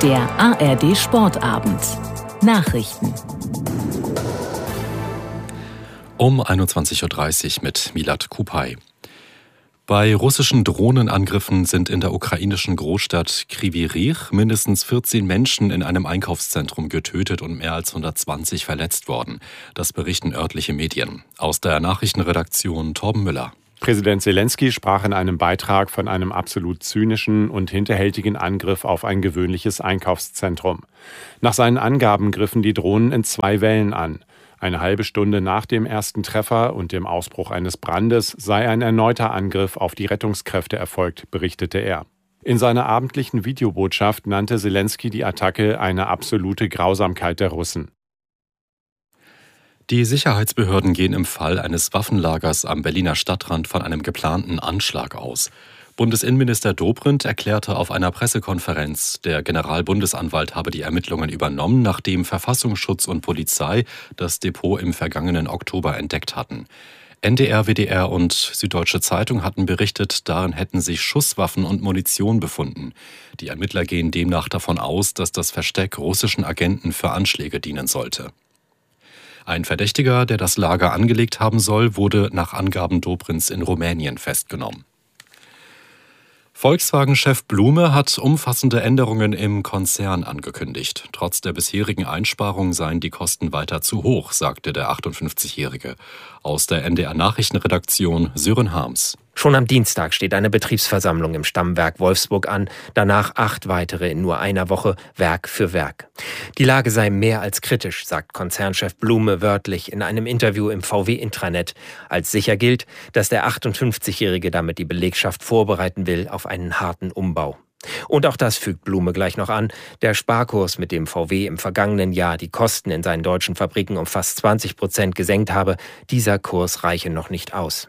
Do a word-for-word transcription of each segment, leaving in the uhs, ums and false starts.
Der A R D Sportabend. Nachrichten. Um einundzwanzig Uhr dreißig mit Milad Kupay. Bei russischen Drohnenangriffen sind in der ukrainischen Großstadt Kryvyi Rih mindestens vierzehn Menschen in einem Einkaufszentrum getötet und mehr als hundertzwanzig verletzt worden. Das berichten örtliche Medien. Aus der Nachrichtenredaktion Torben Müller. Präsident Selenskyj sprach in einem Beitrag von einem absolut zynischen und hinterhältigen Angriff auf ein gewöhnliches Einkaufszentrum. Nach seinen Angaben griffen die Drohnen in zwei Wellen an. Eine halbe Stunde nach dem ersten Treffer und dem Ausbruch eines Brandes sei ein erneuter Angriff auf die Rettungskräfte erfolgt, berichtete er. In seiner abendlichen Videobotschaft nannte Selenskyj die Attacke eine absolute Grausamkeit der Russen. Die Sicherheitsbehörden gehen im Fall eines Waffenlagers am Berliner Stadtrand von einem geplanten Anschlag aus. Bundesinnenminister Dobrindt erklärte auf einer Pressekonferenz, der Generalbundesanwalt habe die Ermittlungen übernommen, nachdem Verfassungsschutz und Polizei das Depot im vergangenen Oktober entdeckt hatten. N D R, W D R und Süddeutsche Zeitung hatten berichtet, darin hätten sich Schusswaffen und Munition befunden. Die Ermittler gehen demnach davon aus, dass das Versteck russischen Agenten für Anschläge dienen sollte. Ein Verdächtiger, der das Lager angelegt haben soll, wurde nach Angaben Dobrindts in Rumänien festgenommen. Volkswagen-Chef Blume hat umfassende Änderungen im Konzern angekündigt. Trotz der bisherigen Einsparungen seien die Kosten weiter zu hoch, sagte der achtundfünfzigjährige. Aus der N D R-Nachrichtenredaktion Sören Harms. Schon am Dienstag steht eine Betriebsversammlung im Stammwerk Wolfsburg an, danach acht weitere in nur einer Woche, Werk für Werk. Die Lage sei mehr als kritisch, sagt Konzernchef Blume wörtlich in einem Interview im V W-Intranet. Als sicher gilt, dass der achtundfünfzigjährige damit die Belegschaft vorbereiten will auf einen harten Umbau. Und auch das fügt Blume gleich noch an. Der Sparkurs, mit dem V W im vergangenen Jahr die Kosten in seinen deutschen Fabriken um fast zwanzig Prozent gesenkt habe, dieser Kurs reiche noch nicht aus.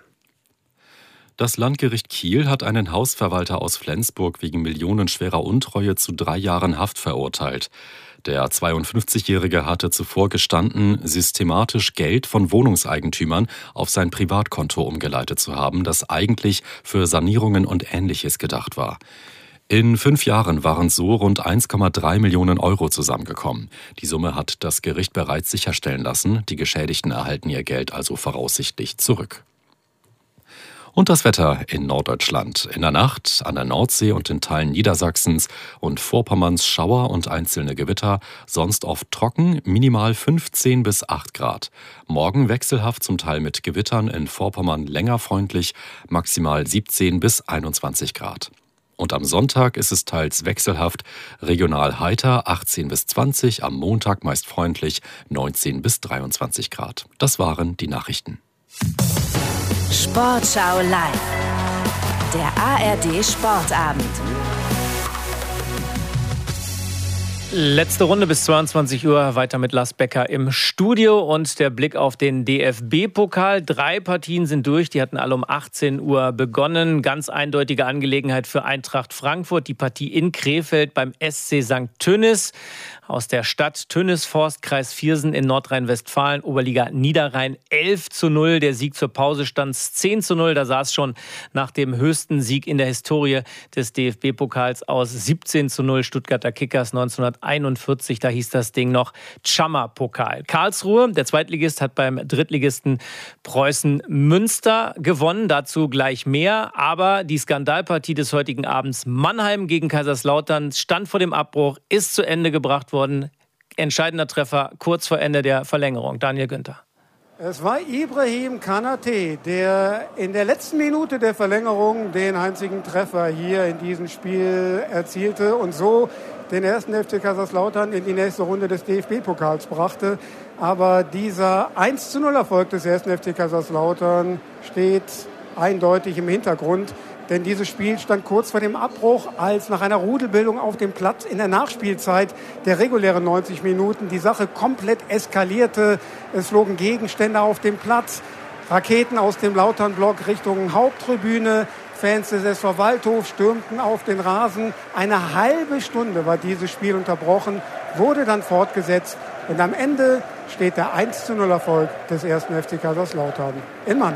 Das Landgericht Kiel hat einen Hausverwalter aus Flensburg wegen millionenschwerer Untreue zu drei Jahren Haft verurteilt. Der zweiundfünfzigjährige hatte zuvor gestanden, systematisch Geld von Wohnungseigentümern auf sein Privatkonto umgeleitet zu haben, das eigentlich für Sanierungen und Ähnliches gedacht war. In fünf Jahren waren so rund eins Komma drei Millionen Euro zusammengekommen. Die Summe hat das Gericht bereits sicherstellen lassen. Die Geschädigten erhalten ihr Geld also voraussichtlich zurück. Und das Wetter in Norddeutschland. In der Nacht an der Nordsee und in Teilen Niedersachsens und Vorpommerns Schauer und einzelne Gewitter, sonst oft trocken, minimal fünfzehn bis acht Grad. Morgen wechselhaft zum Teil mit Gewittern, in Vorpommern länger freundlich, maximal siebzehn bis einundzwanzig Grad. Und am Sonntag ist es teils wechselhaft, regional heiter, achtzehn bis zwanzig, am Montag meist freundlich, neunzehn bis dreiundzwanzig Grad. Das waren die Nachrichten. Sportschau live. Der A R D Sportabend. Letzte Runde bis zweiundzwanzig Uhr, weiter mit Lars Becker im Studio und der Blick auf den D F B-Pokal. Drei Partien sind durch, die hatten alle um achtzehn Uhr begonnen. Ganz eindeutige Angelegenheit für Eintracht Frankfurt, die Partie in Krefeld beim S C Sankt Tönnis. Aus der Stadt Tönnisforst, Kreis Viersen in Nordrhein-Westfalen, Oberliga Niederrhein, elf zu null. Der Sieg zur Pause stand zehn zu null. Da sah es schon nach dem höchsten Sieg in der Historie des D F B-Pokals aus. siebzehn zu null Stuttgarter Kickers neunzehnhunderteinundvierzig. Da hieß das Ding noch Tschammer-Pokal. Karlsruhe, der Zweitligist, hat beim Drittligisten Preußen Münster gewonnen. Dazu gleich mehr. Aber die Skandalpartie des heutigen Abends Mannheim gegen Kaiserslautern stand vor dem Abbruch, ist zu Ende gebracht worden. Worden. Entscheidender Treffer kurz vor Ende der Verlängerung. Daniel Günther. Es war Ibrahim Kanate, der in der letzten Minute der Verlängerung den einzigen Treffer hier in diesem Spiel erzielte und so den ersten F C Kaiserslautern in die nächste Runde des D F B-Pokals brachte. Aber dieser eins zu null Erfolg des ersten F C Kaiserslautern steht eindeutig im Hintergrund. Denn dieses Spiel stand kurz vor dem Abbruch, als nach einer Rudelbildung auf dem Platz in der Nachspielzeit der regulären neunzig Minuten die Sache komplett eskalierte. Es flogen Gegenstände auf dem Platz, Raketen aus dem Lauternblock Richtung Haupttribüne. Fans des S V Waldhof stürmten auf den Rasen. Eine halbe Stunde war dieses Spiel unterbrochen, wurde dann fortgesetzt. Und am Ende steht der eins zu null Erfolg des ersten F C Kaiserslautern in Mannheim.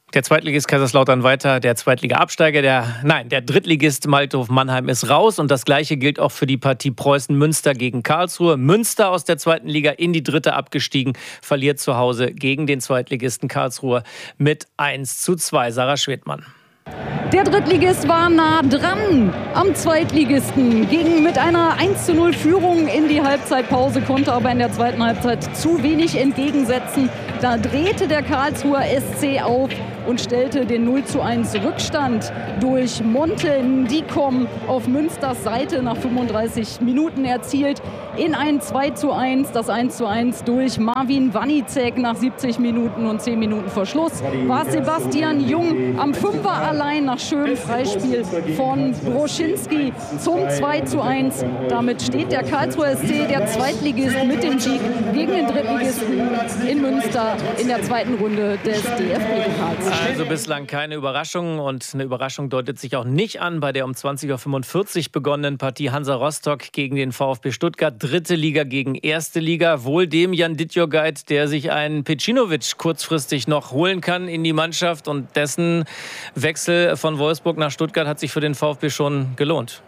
Der Zweitligist Kaiserslautern weiter, der Zweitliga-Absteiger, der, nein, der Drittligist Waldhof Mannheim ist raus und das Gleiche gilt auch für die Partie Preußen-Münster gegen Karlsruhe. Münster aus der zweiten Liga in die dritte abgestiegen, verliert zu Hause gegen den Zweitligisten Karlsruhe mit eins zu zwei. Sarah Schwedmann. Der Drittligist war nah dran am Zweitligisten, ging mit einer eins zu null Führung in die Halbzeitpause, konnte aber in der zweiten Halbzeit zu wenig entgegensetzen. Da drehte der Karlsruher S C auf und stellte den null zu eins Rückstand durch Monte Ndikom auf Münsters Seite nach fünfunddreißig Minuten erzielt in ein zwei zu eins. Das eins zu eins durch Marvin Wanicek nach siebzig Minuten und zehn Minuten vor Schluss war Sebastian Jung am Fünfer allein nach schönem Freispiel von Broschinski zum zwei zu eins. Damit steht der Karlsruher S C, der Zweitligist, mit dem Sieg gegen den Drittligisten in Münster in der zweiten Runde des D F B-Pokals. Also bislang keine Überraschung und eine Überraschung deutet sich auch nicht an bei der um zwanzig Uhr fünfundvierzig begonnenen Partie Hansa Rostock gegen den VfB Stuttgart. Dritte Liga gegen erste Liga. Wohl dem Jan Dittjogait, der sich einen Pecinovic kurzfristig noch holen kann in die Mannschaft und dessen Wechsel von Wolfsburg nach Stuttgart hat sich für den VfB schon gelohnt.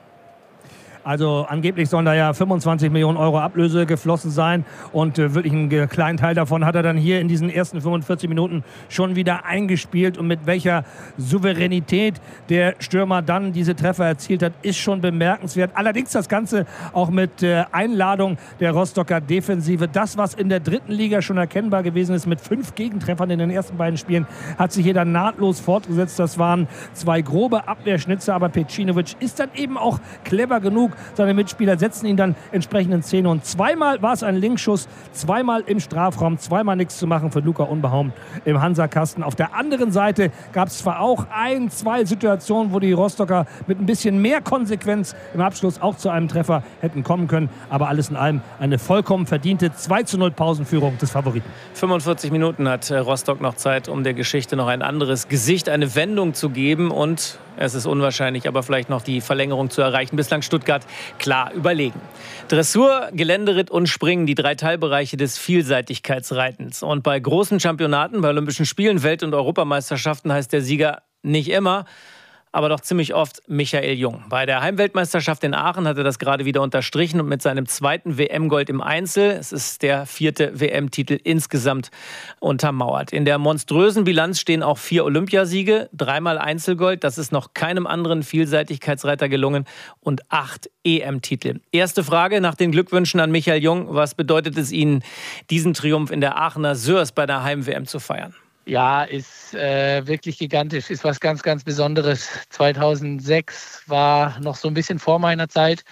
Also angeblich sollen da ja fünfundzwanzig Millionen Euro Ablöse geflossen sein und äh, wirklich einen kleinen Teil davon hat er dann hier in diesen ersten fünfundvierzig Minuten schon wieder eingespielt. Und mit welcher Souveränität der Stürmer dann diese Treffer erzielt hat, ist schon bemerkenswert. Allerdings das Ganze auch mit äh, Einladung der Rostocker Defensive. Das, was in der dritten Liga schon erkennbar gewesen ist mit fünf Gegentreffern in den ersten beiden Spielen, hat sich hier dann nahtlos fortgesetzt. Das waren zwei grobe Abwehrschnitze, aber Pecinovic ist dann eben auch clever genug. Seine Mitspieler setzen ihn dann entsprechend in Szene. Und zweimal war es ein Linksschuss, zweimal im Strafraum, zweimal nichts zu machen für Luca Unbehaum im Hansa-Kasten. Auf der anderen Seite gab es zwar auch ein, zwei Situationen, wo die Rostocker mit ein bisschen mehr Konsequenz im Abschluss auch zu einem Treffer hätten kommen können. Aber alles in allem eine vollkommen verdiente zwei zu null Pausenführung des Favoriten. fünfundvierzig Minuten hat Rostock noch Zeit, um der Geschichte noch ein anderes Gesicht, eine Wendung zu geben. Und es ist unwahrscheinlich, aber vielleicht noch die Verlängerung zu erreichen. Bislang Stuttgart klar überlegen. Dressur, Geländeritt und Springen, die drei Teilbereiche des Vielseitigkeitsreitens. Und bei großen Championaten, bei Olympischen Spielen, Welt- und Europameisterschaften heißt der Sieger nicht immer, aber doch ziemlich oft Michael Jung. Bei der Heimweltmeisterschaft in Aachen hat er das gerade wieder unterstrichen und mit seinem zweiten W M-Gold im Einzel, es ist der vierte W M-Titel insgesamt, untermauert. In der monströsen Bilanz stehen auch vier Olympiasiege, dreimal Einzelgold, das ist noch keinem anderen Vielseitigkeitsreiter gelungen, und acht E M-Titel. Erste Frage nach den Glückwünschen an Michael Jung. Was bedeutet es Ihnen, diesen Triumph in der Aachener Sörs bei der Heim-W M zu feiern? Ja, ist äh, wirklich gigantisch, ist was ganz, ganz Besonderes. zweitausendsechs war noch so ein bisschen vor meiner Zeit.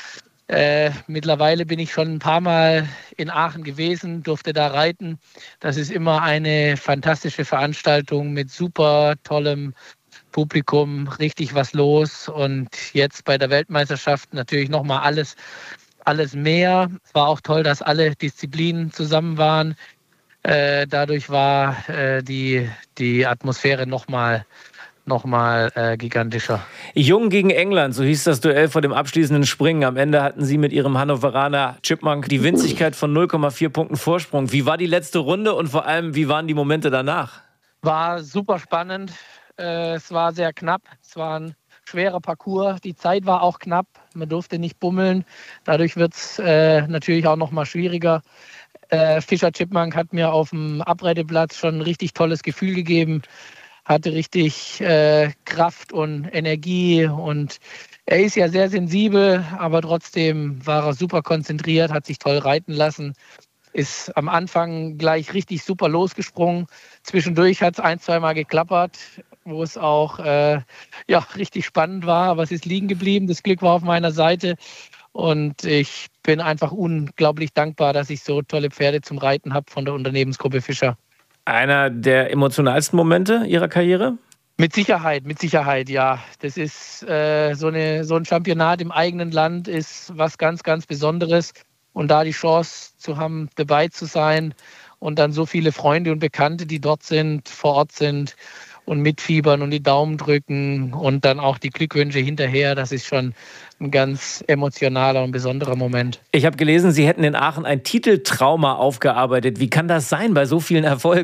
Äh, mittlerweile bin ich schon ein paar Mal in Aachen gewesen, durfte da reiten. Das ist immer eine fantastische Veranstaltung mit super tollem Publikum, richtig was los. Und jetzt bei der Weltmeisterschaft natürlich nochmal alles, alles mehr. Es war auch toll, dass alle Disziplinen zusammen waren. Äh, dadurch war äh, die, die Atmosphäre nochmal noch mal, äh, gigantischer. Jung gegen England, so hieß das Duell vor dem abschließenden Springen. Am Ende hatten sie mit ihrem Hannoveraner Chipmunk die Winzigkeit von null Komma vier Punkten Vorsprung. Wie war die letzte Runde und vor allem, wie waren die Momente danach? War super spannend. Äh, es war sehr knapp. Es war ein schwerer Parcours. Die Zeit war auch knapp. Man durfte nicht bummeln. Dadurch wird es äh, natürlich auch noch mal schwieriger. Äh, Fischer Chipmunk hat mir auf dem Abreiteplatz schon ein richtig tolles Gefühl gegeben, hatte richtig äh, Kraft und Energie und er ist ja sehr sensibel, aber trotzdem war er super konzentriert, hat sich toll reiten lassen, ist am Anfang gleich richtig super losgesprungen. Zwischendurch hat es ein, zwei Mal geklappert, wo es auch äh, ja, richtig spannend war, aber es ist liegen geblieben. Das Glück war auf meiner Seite. Und ich bin einfach unglaublich dankbar, dass ich so tolle Pferde zum Reiten habe von der Unternehmensgruppe Fischer. Einer der emotionalsten Momente Ihrer Karriere? Mit Sicherheit, mit Sicherheit, ja. Das ist äh, so, eine, so ein Championat im eigenen Land ist was ganz, ganz Besonderes. Und da die Chance zu haben, dabei zu sein und dann so viele Freunde und Bekannte, die dort sind, vor Ort sind und mitfiebern und die Daumen drücken und dann auch die Glückwünsche hinterher, das ist schon ein ganz emotionaler und besonderer Moment. Ich habe gelesen, Sie hätten in Aachen ein Titeltrauma aufgearbeitet. Wie kann das sein bei so vielen Erfolgen?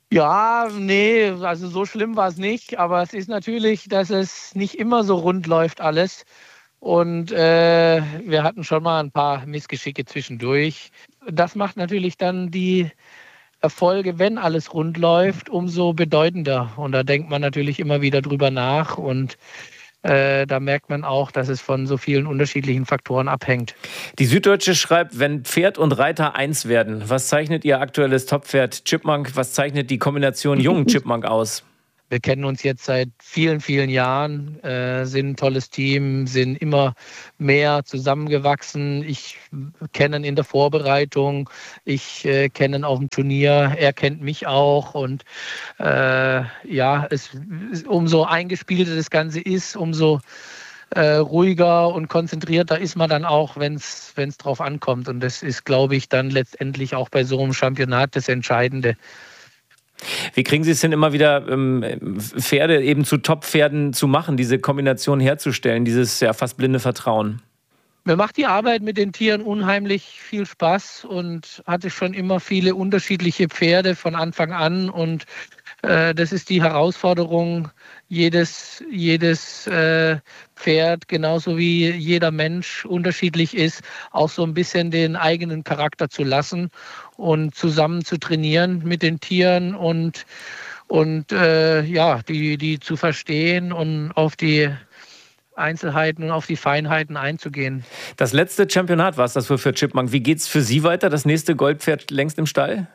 Ja, nee, also so schlimm war es nicht. Aber es ist natürlich, dass es nicht immer so rund läuft alles. Und äh, wir hatten schon mal ein paar Missgeschicke zwischendurch. Das macht natürlich dann die Erfolge, wenn alles rund läuft, umso bedeutender. Und da denkt man natürlich immer wieder drüber nach. Und äh, da merkt man auch, dass es von so vielen unterschiedlichen Faktoren abhängt. Die Süddeutsche schreibt, wenn Pferd und Reiter eins werden, was zeichnet Ihr aktuelles Toppferd Chipmunk, was zeichnet die Kombination jungen Chipmunk aus? Wir kennen uns jetzt seit vielen, vielen Jahren, äh, sind ein tolles Team, sind immer mehr zusammengewachsen. Ich kenne ihn in der Vorbereitung, ich äh, kenne ihn auf dem Turnier, er kennt mich auch. Und äh, ja, es, umso eingespielter das Ganze ist, umso äh, ruhiger und konzentrierter ist man dann auch, wenn es drauf ankommt. Und das ist, glaube ich, dann letztendlich auch bei so einem Championat das Entscheidende. Wie kriegen Sie es denn immer wieder, ähm, Pferde eben zu Top-Pferden zu machen, diese Kombination herzustellen, dieses ja fast blinde Vertrauen? Mir macht die Arbeit mit den Tieren unheimlich viel Spaß und hatte schon immer viele unterschiedliche Pferde von Anfang an. Und äh, das ist die Herausforderung, jedes, jedes äh, Pferd, genauso wie jeder Mensch unterschiedlich ist, auch so ein bisschen den eigenen Charakter zu lassen und zusammen zu trainieren mit den Tieren und, und äh, ja, die, die zu verstehen und auf die Einzelheiten und auf die Feinheiten einzugehen. Das letzte Championat war es das für, für Chipmunk. Wie geht's für Sie weiter? Das nächste Goldpferd längst im Stall?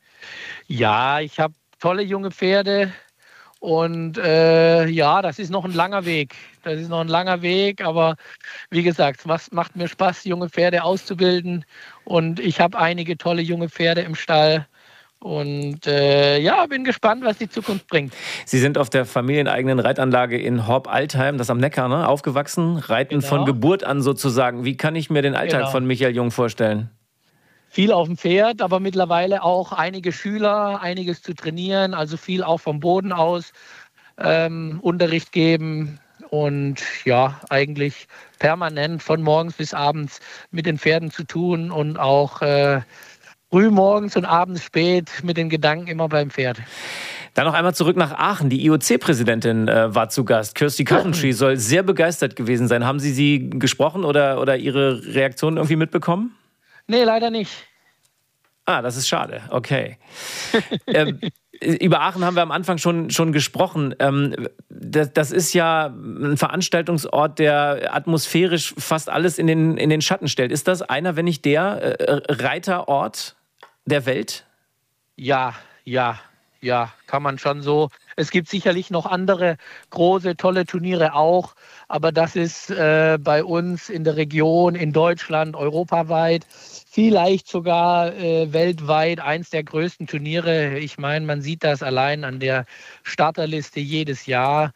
Ja, ich habe tolle junge Pferde und äh, ja, das ist noch ein langer Weg. Das ist noch ein langer Weg, aber wie gesagt, es macht mir Spaß, junge Pferde auszubilden und ich habe einige tolle junge Pferde im Stall. Und äh, ja, bin gespannt, was die Zukunft bringt. Sie sind auf der familieneigenen Reitanlage in Horb-Altheim, das am Neckar, ne, aufgewachsen, reiten genau. Von Geburt an sozusagen. Wie kann ich mir den Alltag genau. von Michael Jung vorstellen? Viel auf dem Pferd, aber mittlerweile auch einige Schüler, einiges zu trainieren, also viel auch vom Boden aus ähm, Unterricht geben und ja, eigentlich permanent von morgens bis abends mit den Pferden zu tun und auch äh, früh morgens und abends spät mit den Gedanken immer beim Pferd. Dann noch einmal zurück nach Aachen. Die I O C-Präsidentin äh, war zu Gast. Kirsty Coventry soll sehr begeistert gewesen sein. Haben Sie sie gesprochen oder, oder Ihre Reaktion irgendwie mitbekommen? Nee, leider nicht. Ah, das ist schade. Okay. ähm, über Aachen haben wir am Anfang schon, schon gesprochen. Ähm, das, das ist ja ein Veranstaltungsort, der atmosphärisch fast alles in den, in den Schatten stellt. Ist das einer, wenn nicht der, äh, Reiterort der Welt? Ja, ja, ja, kann man schon so. Es gibt sicherlich noch andere große, tolle Turniere auch, aber das ist äh, bei uns in der Region, in Deutschland, europaweit, vielleicht sogar äh, weltweit eins der größten Turniere. Ich meine, man sieht das allein an der Starterliste jedes Jahr,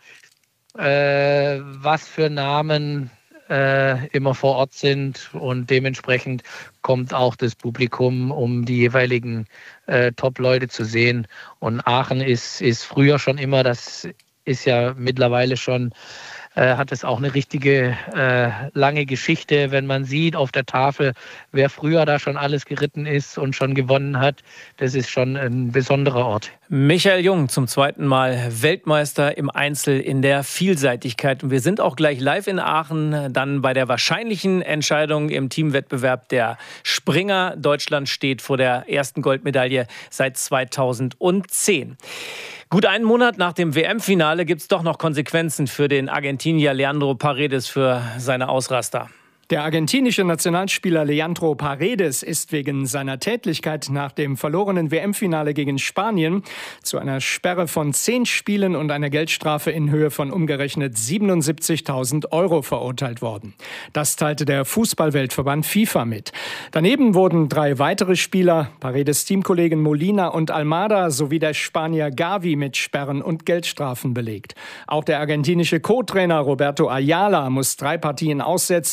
äh, was für Namen äh, immer vor Ort sind und dementsprechend kommt auch das Publikum, um die jeweiligen äh, Top-Leute zu sehen. Und Aachen ist, ist früher schon immer, das ist ja mittlerweile schon, äh, hat es auch eine richtige äh, lange Geschichte, wenn man sieht auf der Tafel, wer früher da schon alles geritten ist und schon gewonnen hat. Das ist schon ein besonderer Ort. Michael Jung zum zweiten Mal Weltmeister im Einzel in der Vielseitigkeit. Und wir sind auch gleich live in Aachen, dann bei der wahrscheinlichen Entscheidung im Teamwettbewerb der Springer. Deutschland steht vor der ersten Goldmedaille seit zweitausendzehn. Gut einen Monat nach dem W M-Finale gibt es doch noch Konsequenzen für den Argentinier Leandro Paredes für seine Ausraster. Der argentinische Nationalspieler Leandro Paredes ist wegen seiner Tätlichkeit nach dem verlorenen W M-Finale gegen Spanien zu einer Sperre von zehn Spielen und einer Geldstrafe in Höhe von umgerechnet siebenundsiebzigtausend Euro verurteilt worden. Das teilte der Fußballweltverband FIFA mit. Daneben wurden drei weitere Spieler, Paredes Teamkollegen Molina und Almada sowie der Spanier Gavi mit Sperren und Geldstrafen belegt. Auch der argentinische Co-Trainer Roberto Ayala muss drei Partien aussetzen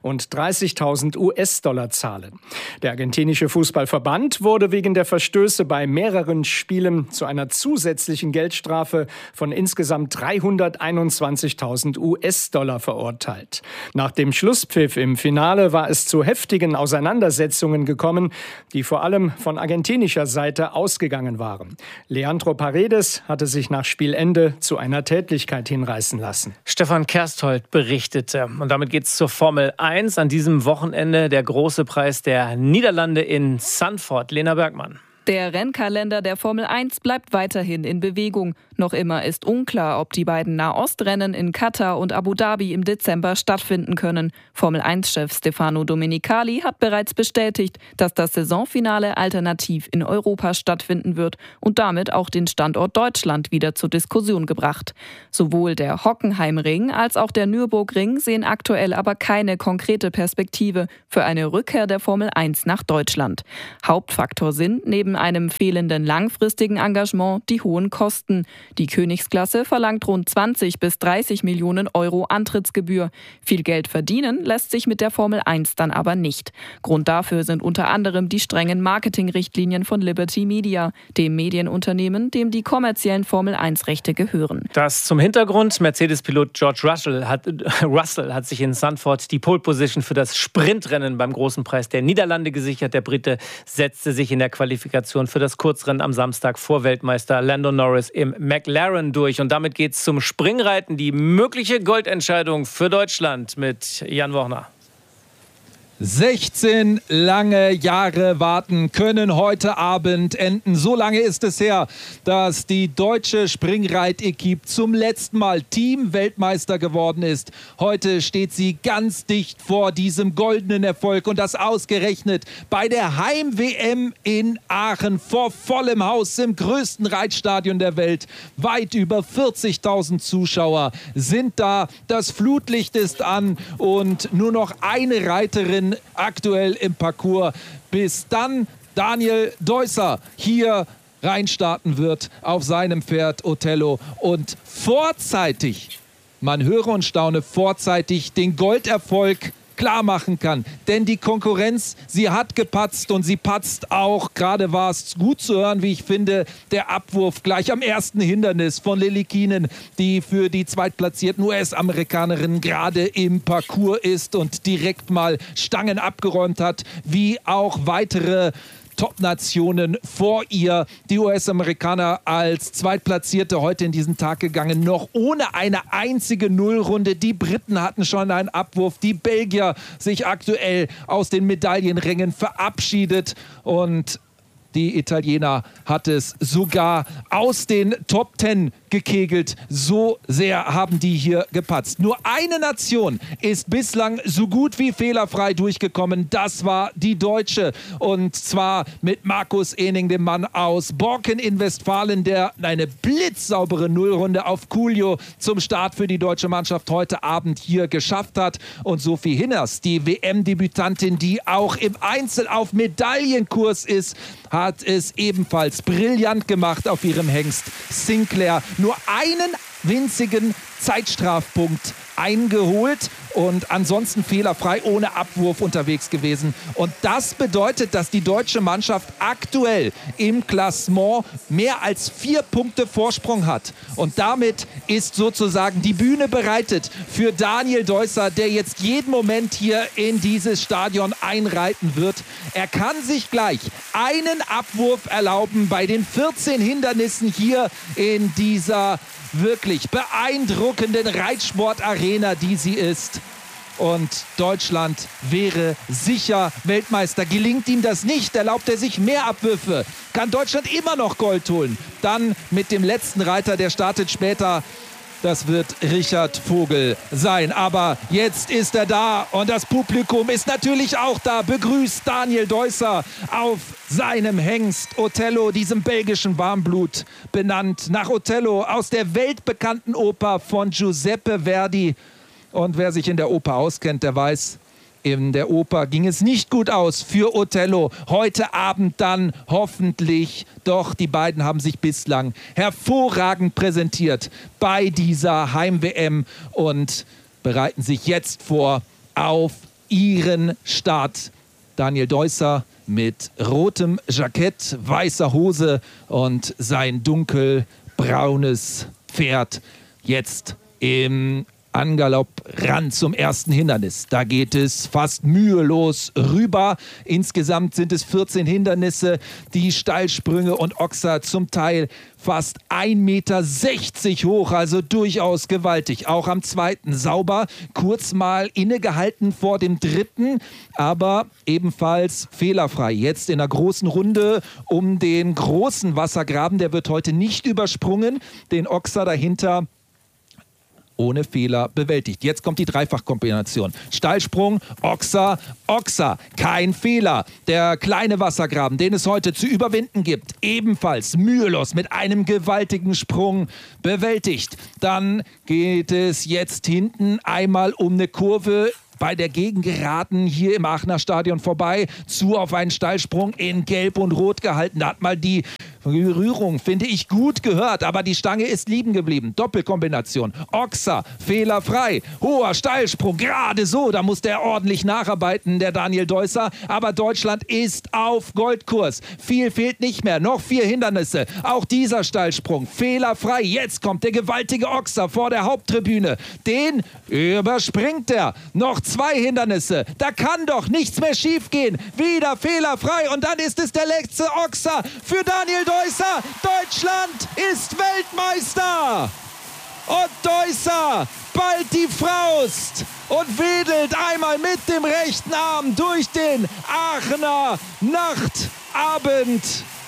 und dreißigtausend US-Dollar zahlen. Der argentinische Fußballverband wurde wegen der Verstöße bei mehreren Spielen zu einer zusätzlichen Geldstrafe von insgesamt dreihunderteinundzwanzigtausend US-Dollar verurteilt. Nach dem Schlusspfiff im Finale war es zu heftigen Auseinandersetzungen gekommen, die vor allem von argentinischer Seite ausgegangen waren. Leandro Paredes hatte sich nach Spielende zu einer Tätlichkeit hinreißen lassen. Stefan Kersthold berichtete. Und damit geht es zur Formel eins. An diesem Wochenende der große Preis der Niederlande in Zandvoort. Lena Bergmann. Der Rennkalender der Formel eins bleibt weiterhin in Bewegung. Noch immer ist unklar, ob die beiden Nahostrennen in Katar und Abu Dhabi im Dezember stattfinden können. Formel eins Chef Stefano Domenicali hat bereits bestätigt, dass das Saisonfinale alternativ in Europa stattfinden wird und damit auch den Standort Deutschland wieder zur Diskussion gebracht. Sowohl der Hockenheimring als auch der Nürburgring sehen aktuell aber keine konkrete Perspektive für eine Rückkehr der Formel eins nach Deutschland. Hauptfaktor sind neben einem fehlenden langfristigen Engagement die hohen Kosten. Die Königsklasse verlangt rund zwanzig bis dreißig Millionen Euro Antrittsgebühr. Viel Geld verdienen lässt sich mit der Formel eins dann aber nicht. Grund dafür sind unter anderem die strengen Marketingrichtlinien von Liberty Media, dem Medienunternehmen, dem die kommerziellen Formel eins Rechte gehören. Das zum Hintergrund. Mercedes-Pilot George Russell hat, Russell hat sich in Zandvoort die Pole Position für das Sprintrennen beim Großen Preis der Niederlande gesichert. Der Brite setzte sich in der Qualifikation für das Kurzrennen am Samstag vor Weltmeister Lando Norris im McLaren durch. Und damit geht es zum Springreiten. Die mögliche Goldentscheidung für Deutschland mit Jan Wochner. sechzehn lange Jahre warten können heute Abend enden. So lange ist es her, dass die deutsche Springreit-Equipe zum letzten Mal Team-Weltmeister geworden ist. Heute steht sie ganz dicht vor diesem goldenen Erfolg und das ausgerechnet bei der Heim-W M in Aachen vor vollem Haus im größten Reitstadion der Welt. Weit über vierzigtausend Zuschauer sind da. Das Flutlicht ist an und nur noch eine Reiterin aktuell im Parcours, bis dann Daniel Deusser hier reinstarten wird auf seinem Pferd Othello und vorzeitig, man höre und staune, vorzeitig den Golderfolg klar machen kann. Denn die Konkurrenz, sie hat gepatzt und sie patzt auch. Gerade war es gut zu hören, wie ich finde, der Abwurf gleich am ersten Hindernis von Lilly Keenan, die für die zweitplatzierten U S-Amerikanerinnen gerade im Parcours ist und direkt mal Stangen abgeräumt hat, wie auch weitere Top-Nationen vor ihr. Die U S-Amerikaner als Zweitplatzierte heute in diesen Tag gegangen, noch ohne eine einzige Nullrunde. Die Briten hatten schon einen Abwurf. Die Belgier sich aktuell aus den Medaillenrängen verabschiedet und die Italiener hat es sogar aus den Top Ten gekegelt. So sehr haben die hier gepatzt. Nur eine Nation ist bislang so gut wie fehlerfrei durchgekommen. Das war die Deutsche. Und zwar mit Markus Ening, dem Mann aus Borken in Westfalen, der eine blitzsaubere Nullrunde auf Cuglio zum Start für die deutsche Mannschaft heute Abend hier geschafft hat. Und Sophie Hinners, die W M-Debütantin, die auch im Einzel auf Medaillenkurs ist, hat es ebenfalls brillant gemacht auf ihrem Hengst Sinclair. Nur einen winzigen Zeitstrafpunkt eingeholt und ansonsten fehlerfrei ohne Abwurf unterwegs gewesen. Und das bedeutet, dass die deutsche Mannschaft aktuell im Klassement mehr als vier Punkte Vorsprung hat. Und damit ist sozusagen die Bühne bereitet für Daniel Deusser, der jetzt jeden Moment hier in dieses Stadion einreiten wird. Er kann sich gleich einen Abwurf erlauben bei den vierzehn Hindernissen hier in dieser wirklich beeindruckenden Reitsportarena, die sie ist. Und Deutschland wäre sicher Weltmeister. Gelingt ihm das nicht, erlaubt er sich mehr Abwürfe, kann Deutschland immer noch Gold holen. Dann mit dem letzten Reiter, der startet später. Das wird Richard Vogel sein. Aber jetzt ist er da und das Publikum ist natürlich auch da. Begrüßt Daniel Deusser auf seinem Hengst Othello, diesem belgischen Warmblut, benannt nach Othello aus der weltbekannten Oper von Giuseppe Verdi. Und wer sich in der Oper auskennt, der weiß, in der Oper ging es nicht gut aus für Othello. Heute Abend dann hoffentlich. Doch die beiden haben sich bislang hervorragend präsentiert bei dieser Heim-W M und bereiten sich jetzt vor auf ihren Start. Daniel Deusser mit rotem Jackett, weißer Hose und sein dunkelbraunes Pferd jetzt im Angalopp ran zum ersten Hindernis. Da geht es fast mühelos rüber. Insgesamt sind es vierzehn Hindernisse. Die Steilsprünge und Ochser zum Teil fast ein Meter sechzig hoch, also durchaus gewaltig. Auch am zweiten sauber, kurz mal innegehalten vor dem dritten, aber ebenfalls fehlerfrei. Jetzt in der großen Runde um den großen Wassergraben, der wird heute nicht übersprungen. Den Ochser dahinter ohne Fehler bewältigt. Jetzt kommt die Dreifachkombination. Steilsprung, Ochser, Ochser. Kein Fehler. Der kleine Wassergraben, den es heute zu überwinden gibt, ebenfalls mühelos mit einem gewaltigen Sprung bewältigt. Dann geht es jetzt hinten einmal um eine Kurve bei der Gegengeraden hier im Aachener Stadion vorbei, zu auf einen Steilsprung in Gelb und Rot gehalten. Da hat mal die Berührung, finde ich, gut gehört, aber die Stange ist liegen geblieben. Doppelkombination. Ochser, fehlerfrei. Hoher Steilsprung, gerade so. Da muss der ordentlich nacharbeiten, der Daniel Deusser. Aber Deutschland ist auf Goldkurs. Viel fehlt nicht mehr. Noch vier Hindernisse. Auch dieser Steilsprung, fehlerfrei. Jetzt kommt der gewaltige Ochser vor der Haupttribüne. Den überspringt er. Noch zwei Hindernisse. Da kann doch nichts mehr schief gehen. Wieder fehlerfrei. Und dann ist es der letzte Ochser für Daniel Deusser. Deutschland ist Weltmeister. Und Deusser ballt die Faust und wedelt einmal mit dem rechten Arm durch den Aachener Nachtabend.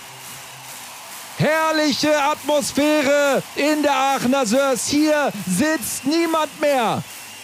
Herrliche Atmosphäre in der Aachener Sörs. Hier sitzt niemand mehr.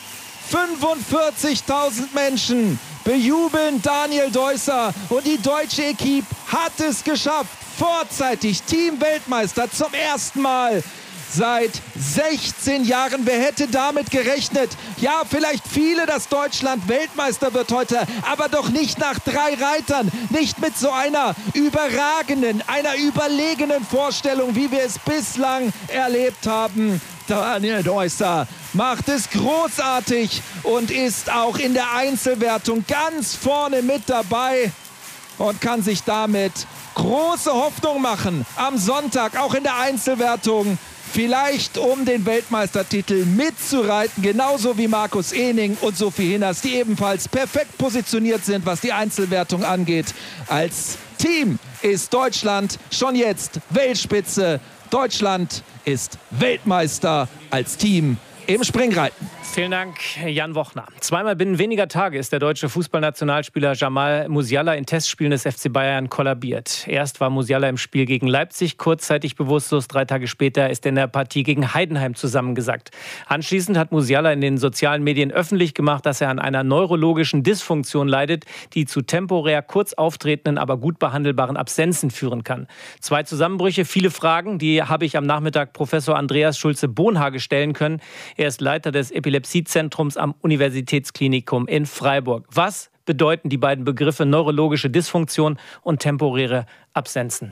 fünfundvierzigtausend Menschen bejubeln Daniel Deusser und die deutsche Equipe hat es geschafft. Vorzeitig Team-Weltmeister zum ersten Mal seit sechzehn Jahren. Wer hätte damit gerechnet? Ja, vielleicht viele, dass Deutschland Weltmeister wird heute, aber doch nicht nach drei Reitern, nicht mit so einer überragenden, einer überlegenen Vorstellung, wie wir es bislang erlebt haben. Daniel Deusser macht es großartig und ist auch in der Einzelwertung ganz vorne mit dabei und kann sich damit große Hoffnung machen am Sonntag, auch in der Einzelwertung, vielleicht um den Weltmeistertitel mitzureiten, genauso wie Markus Ehning und Sophie Hinners, die ebenfalls perfekt positioniert sind, was die Einzelwertung angeht. Als Team ist Deutschland schon jetzt Weltspitze. Deutschland ist Weltmeister als Team im Springreiten. Vielen Dank, Jan Wochner. Zweimal binnen weniger Tage ist der deutsche Fußballnationalspieler Jamal Musiala in Testspielen des F C Bayern kollabiert. Erst war Musiala im Spiel gegen Leipzig kurzzeitig bewusstlos. Drei Tage später ist er in der Partie gegen Heidenheim zusammengesackt. Anschließend hat Musiala in den sozialen Medien öffentlich gemacht, dass er an einer neurologischen Dysfunktion leidet, die zu temporär kurz auftretenden, aber gut behandelbaren Absenzen führen kann. Zwei Zusammenbrüche, viele Fragen, die habe ich am Nachmittag Professor Andreas Schulze-Bonhage stellen können. Er ist Leiter des Epilepsiezentrums am Universitätsklinikum in Freiburg. Was bedeuten die beiden Begriffe neurologische Dysfunktion und temporäre Absenzen?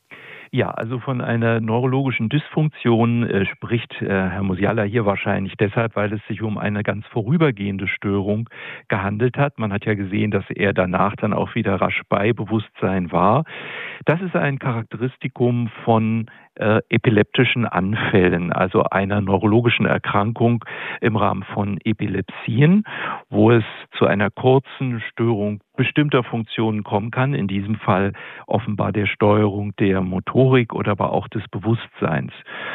Ja, also von einer neurologischen Dysfunktion äh, spricht äh, Herr Musiala hier wahrscheinlich deshalb, weil es sich um eine ganz vorübergehende Störung gehandelt hat. Man hat ja gesehen, dass er danach dann auch wieder rasch bei Bewusstsein war. Das ist ein Charakteristikum von äh, epileptischen Anfällen, also einer neurologischen Erkrankung im Rahmen von Epilepsien, wo es zu einer kurzen Störung bestimmter Funktionen kommen kann, in diesem Fall offenbar der Steuerung der Motorik oder aber auch des Bewusstseins.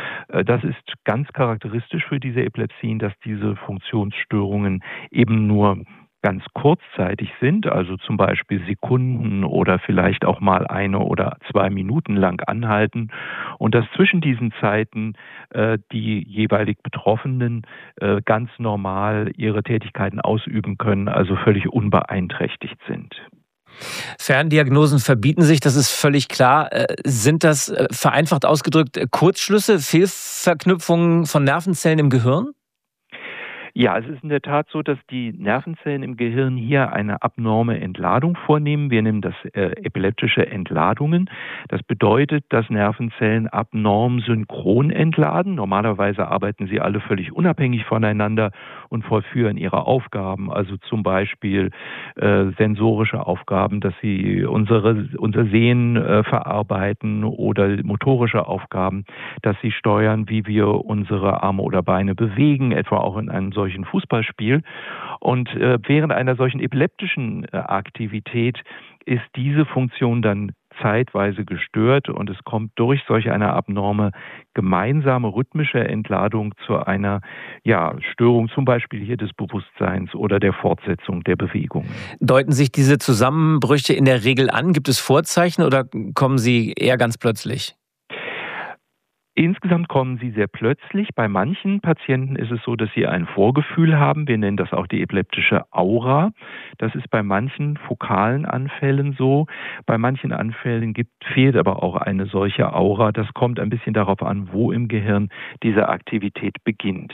Das ist ganz charakteristisch für diese Epilepsien, dass diese Funktionsstörungen eben nur ganz kurzzeitig sind, also zum Beispiel Sekunden oder vielleicht auch mal eine oder zwei Minuten lang anhalten und dass zwischen diesen Zeiten äh, die jeweilig Betroffenen äh, ganz normal ihre Tätigkeiten ausüben können, also völlig unbeeinträchtigt sind. Ferndiagnosen verbieten sich, das ist völlig klar. Sind das vereinfacht ausgedrückt Kurzschlüsse, Fehlverknüpfungen von Nervenzellen im Gehirn? Ja, es ist in der Tat so, dass die Nervenzellen im Gehirn hier eine abnorme Entladung vornehmen. Wir nennen das äh, epileptische Entladungen. Das bedeutet, dass Nervenzellen abnorm synchron entladen. Normalerweise arbeiten sie alle völlig unabhängig voneinander und vollführen ihre Aufgaben, also zum Beispiel äh, sensorische Aufgaben, dass sie unsere, unser Sehen äh, verarbeiten, oder motorische Aufgaben, dass sie steuern, wie wir unsere Arme oder Beine bewegen, etwa auch in einem solchen Fußballspiel. Und äh, während einer solchen epileptischen äh, Aktivität ist diese Funktion dann zeitweise gestört und es kommt durch solch eine abnorme gemeinsame rhythmische Entladung zu einer ja, Störung zum Beispiel hier des Bewusstseins oder der Fortsetzung der Bewegung. Deuten sich diese Zusammenbrüche in der Regel an? Gibt es Vorzeichen oder kommen sie eher ganz plötzlich? Insgesamt kommen sie sehr plötzlich. Bei manchen Patienten ist es so, dass sie ein Vorgefühl haben. Wir nennen das auch die epileptische Aura. Das ist bei manchen fokalen Anfällen so. Bei manchen Anfällen gibt, fehlt aber auch eine solche Aura. Das kommt ein bisschen darauf an, wo im Gehirn diese Aktivität beginnt.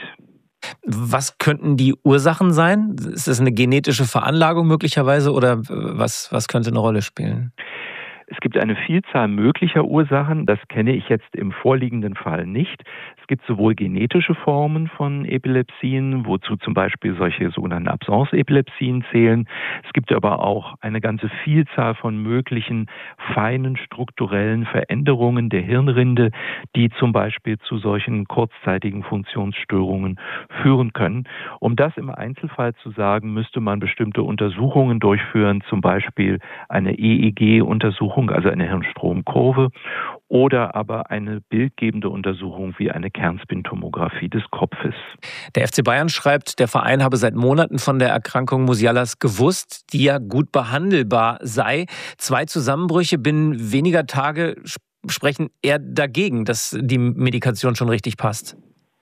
Was könnten die Ursachen sein? Ist das eine genetische Veranlagung möglicherweise oder was, was könnte eine Rolle spielen? Es gibt eine Vielzahl möglicher Ursachen, das kenne ich jetzt im vorliegenden Fall nicht. Es gibt sowohl genetische Formen von Epilepsien, wozu zum Beispiel solche sogenannten Absence-Epilepsien zählen. Es gibt aber auch eine ganze Vielzahl von möglichen feinen strukturellen Veränderungen der Hirnrinde, die zum Beispiel zu solchen kurzzeitigen Funktionsstörungen führen können. Um das im Einzelfall zu sagen, müsste man bestimmte Untersuchungen durchführen, zum Beispiel eine E E G-Untersuchung, also eine Hirnstromkurve, oder aber eine bildgebende Untersuchung wie eine Kernspintomographie des Kopfes. Der F C Bayern schreibt, der Verein habe seit Monaten von der Erkrankung Musialas gewusst, die ja gut behandelbar sei. Zwei Zusammenbrüche binnen weniger Tage sprechen eher dagegen, dass die Medikation schon richtig passt.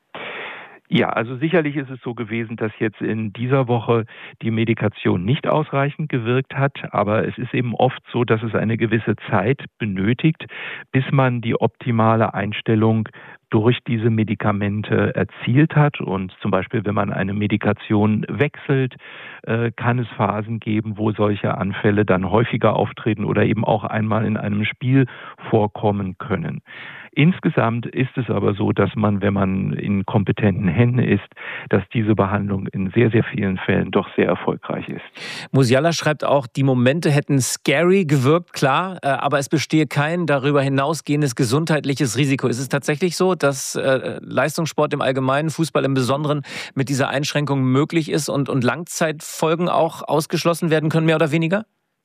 Ja, also sicherlich ist es so gewesen, dass jetzt in dieser Woche die Medikation nicht ausreichend gewirkt hat, aber es ist eben oft so, dass es eine gewisse Zeit benötigt, bis man die optimale Einstellung durch diese Medikamente erzielt hat. Und zum Beispiel, wenn man eine Medikation wechselt, kann es Phasen geben, wo solche Anfälle dann häufiger auftreten oder eben auch einmal in einem Spiel vorkommen können. Insgesamt ist es aber so, dass man, wenn man in kompetenten Händen ist, dass diese Behandlung in sehr, sehr vielen Fällen doch sehr erfolgreich ist. Musiala schreibt auch, die Momente hätten scary gewirkt, klar, aber es bestehe kein darüber hinausgehendes gesundheitliches Risiko. Ist es tatsächlich so, dass äh, Leistungssport im Allgemeinen, Fußball im Besonderen mit dieser Einschränkung möglich ist und, und Langzeitfolgen auch ausgeschlossen werden können, mehr oder weniger?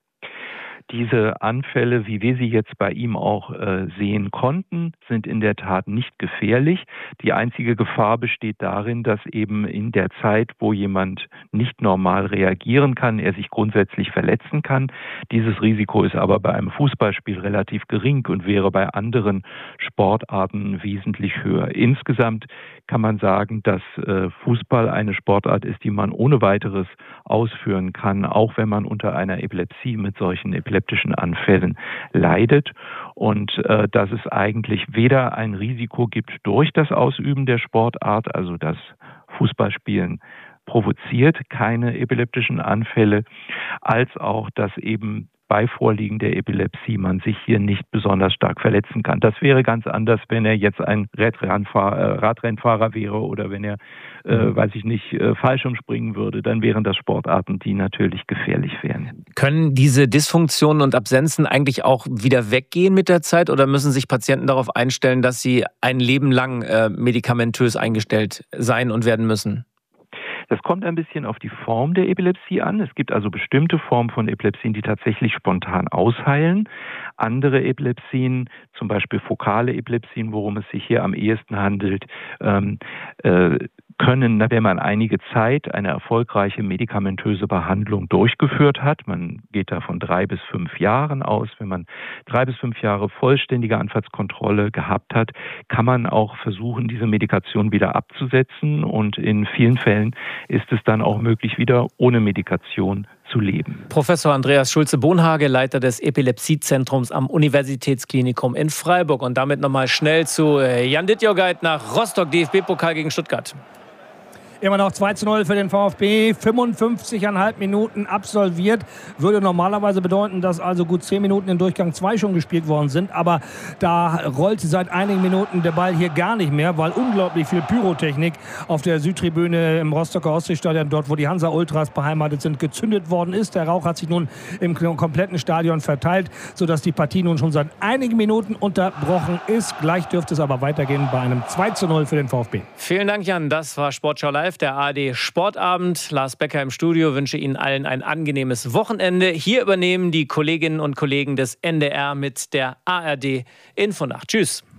Diese Anfälle, wie wir sie jetzt bei ihm auch äh, sehen konnten, sind in der Tat nicht gefährlich. Die einzige Gefahr besteht darin, dass eben in der Zeit, wo jemand nicht normal reagieren kann, er sich grundsätzlich verletzen kann. Dieses Risiko ist aber bei einem Fußballspiel relativ gering und wäre bei anderen Sportarten wesentlich höher. Insgesamt kann man sagen, dass äh, Fußball eine Sportart ist, die man ohne weiteres ausführen kann, auch wenn man unter einer Epilepsie mit solchen epileptischen Anfällen leidet und äh, dass es eigentlich weder ein Risiko gibt durch das Ausüben der Sportart, also das Fußballspielen provoziert keine epileptischen Anfälle, als auch, dass eben bei Vorliegen der Epilepsie man sich hier nicht besonders stark verletzen kann. Das wäre ganz anders, wenn er jetzt ein Radrennfahrer, Radrennfahrer wäre oder wenn er, äh, weiß ich nicht, äh, Fallschirm springen würde. Dann wären das Sportarten, die natürlich gefährlich wären. Können diese Dysfunktionen und Absenzen eigentlich auch wieder weggehen mit der Zeit oder müssen sich Patienten darauf einstellen, dass sie ein Leben lang äh, medikamentös eingestellt sein und werden müssen? Das kommt ein bisschen auf die Form der Epilepsie an. Es gibt also bestimmte Formen von Epilepsien, die tatsächlich spontan ausheilen. Andere Epilepsien, zum Beispiel fokale Epilepsien, worum es sich hier am ehesten handelt, ähm, äh, können, wenn man einige Zeit eine erfolgreiche medikamentöse Behandlung durchgeführt hat, man geht da von drei bis fünf Jahren aus, wenn man drei bis fünf Jahre vollständige Anfallskontrolle gehabt hat, kann man auch versuchen, diese Medikation wieder abzusetzen und in vielen Fällen ist es dann auch möglich, wieder ohne Medikation zu leben. Professor Andreas Schulze-Bonhage, Leiter des Epilepsiezentrums am Universitätsklinikum in Freiburg. Und damit nochmal schnell zu Jan Dittjogait nach Rostock, D F B-Pokal gegen Stuttgart. Immer noch zwei zu null für den VfB, fünfundfünfzig Komma fünf Minuten absolviert. Würde normalerweise bedeuten, dass also gut zehn Minuten in Durchgang zwei schon gespielt worden sind. Aber da rollt seit einigen Minuten der Ball hier gar nicht mehr, weil unglaublich viel Pyrotechnik auf der Südtribüne im Rostocker Ostseestadion, dort wo die Hansa-Ultras beheimatet sind, gezündet worden ist. Der Rauch hat sich nun im kompletten Stadion verteilt, sodass die Partie nun schon seit einigen Minuten unterbrochen ist. Gleich dürfte es aber weitergehen bei einem zwei zu null für den VfB. Vielen Dank, Jan. Das war Sportschau Live, der A R D Sportabend. Lars Becker im Studio, wünsche Ihnen allen ein angenehmes Wochenende. Hier übernehmen die Kolleginnen und Kollegen des N D R mit der A R D Infonacht. Tschüss.